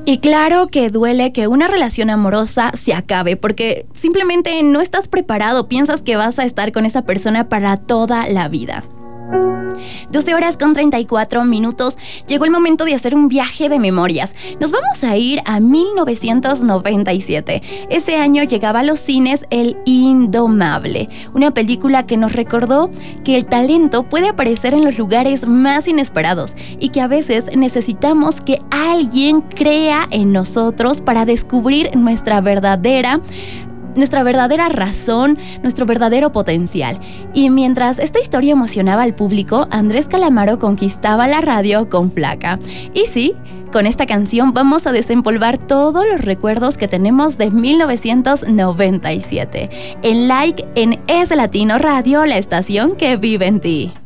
Y claro que duele que una relación amorosa se acabe, porque simplemente no estás preparado, piensas que vas a estar con esa persona para toda la vida. 12:34. Llegó el momento de hacer un viaje de memorias. Nos vamos a ir a 1997. Ese año llegaba a los cines El Indomable, una película que nos recordó que el talento puede aparecer en los lugares más inesperados y que a veces necesitamos que alguien crea en nosotros para descubrir nuestra verdadera razón, nuestro verdadero potencial. Y mientras esta historia emocionaba al público, Andrés Calamaro conquistaba la radio con Flaca. Y sí, con esta canción vamos a desempolvar todos los recuerdos que tenemos de 1997. En Like en Es Latino Radio, la estación que vive en ti.